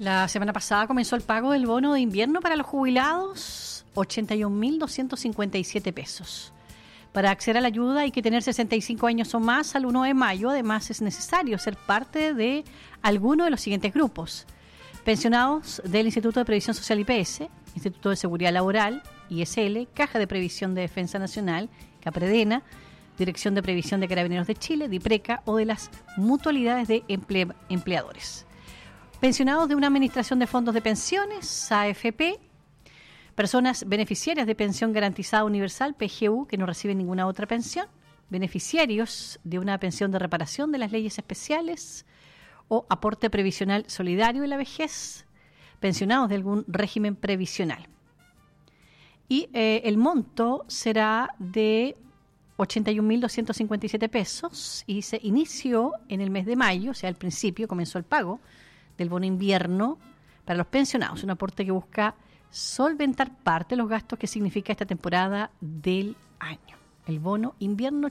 La semana pasada comenzó el pago del bono de invierno para los jubilados, 81.257 pesos. Para acceder a la ayuda hay que tener 65 años o más al 1 de mayo. Además, es necesario ser parte de alguno de los siguientes grupos: pensionados del Instituto de Previsión Social IPS, Instituto de Seguridad Laboral, ISL, Caja de Previsión de Defensa Nacional, CAPREDENA, Dirección de Previsión de Carabineros de Chile, DIPRECA, o de las mutualidades de empleadores. Pensionados de una administración de fondos de pensiones, AFP, personas beneficiarias de pensión garantizada universal, PGU, que no reciben ninguna otra pensión, beneficiarios de una pensión de reparación de las leyes especiales o aporte previsional solidario de la vejez, pensionados de algún régimen previsional. Y el monto será de 81.257 pesos y se inició en el mes de mayo, o sea, al principio comenzó el pago del bono invierno para los pensionados, un aporte que busca solventar parte de los gastos que significa esta temporada del año. El bono invierno,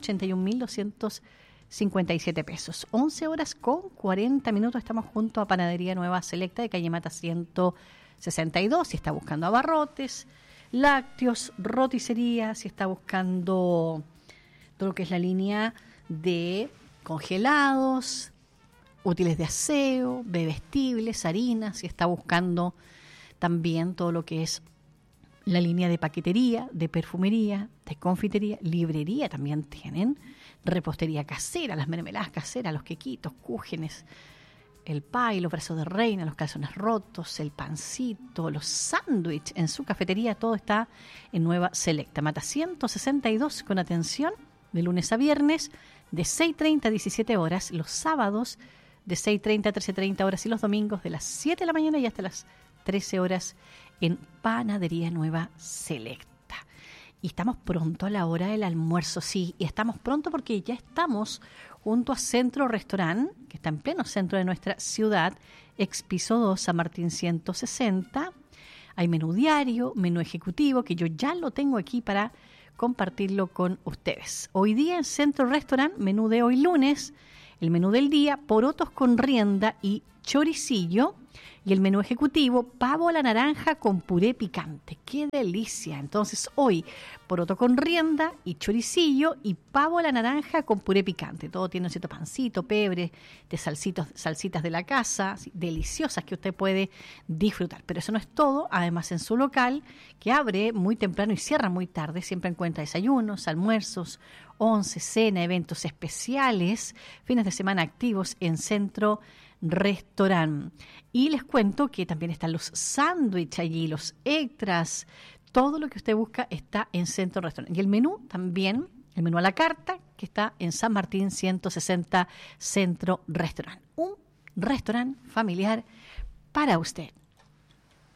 81.257 pesos. 11 horas con 40 minutos. Estamos junto a Panadería Nueva Selecta de calle Mata 162. Si está buscando abarrotes, lácteos, roticería, si está buscando todo lo que es la línea de congelados, útiles de aseo, bebestibles, harinas, si está buscando también todo lo que es la línea de paquetería, de perfumería, de confitería, librería también tienen, repostería casera, las mermeladas caseras, los quequitos, cúgenes, el pay, los brazos de reina, los calzones rotos, el pancito, los sándwiches en su cafetería, todo está en Nueva Selecta. Mata 162 con atención de lunes a viernes de 6:30 a 17 horas, los sábados de 6:30 a 13:30 horas y los domingos de las 7 de la mañana y hasta las 13 horas en Panadería Nueva Selecta. Y estamos pronto a la hora del almuerzo, sí, y estamos pronto porque ya estamos junto a Centro Restaurant, que está en pleno centro de nuestra ciudad, ex piso 2, San Martín 160. Hay menú diario, menú ejecutivo, que yo ya lo tengo aquí para compartirlo con ustedes. Hoy día en Centro Restaurant, menú de hoy lunes, el menú del día, porotos con rienda y choricillo. Y el menú ejecutivo, pavo a la naranja con puré picante. ¡Qué delicia! Entonces hoy, poroto con rienda y choricillo y pavo a la naranja con puré picante. Todo tiene un cierto pancito, pebre, de salsitas de la casa, deliciosas que usted puede disfrutar. Pero eso no es todo. Además, en su local, que abre muy temprano y cierra muy tarde, siempre encuentra desayunos, almuerzos, once, cena, eventos especiales, fines de semana activos en Centro Restaurant. Y les cuento que también están los sándwiches allí, los extras, todo lo que usted busca está en Centro Restaurant. Y el menú también, el menú a la carta, que está en San Martín 160 Centro Restaurant. Un restaurante familiar para usted.